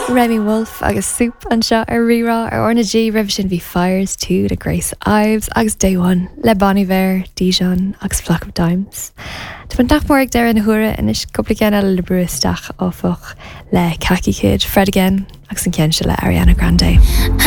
Remy Wolf agus soup anseo ar rirá ar orna G revision bhí Fires 2 de Grace Ives agus Day One le Bon Iver, Dijon agus Flock of Dimes. Tá fan dachmór ag deir na húra inis cúpla ceanna le bruisteach áfach le Khaki Kid, Fred Again agus an cean se le Ariana Grande.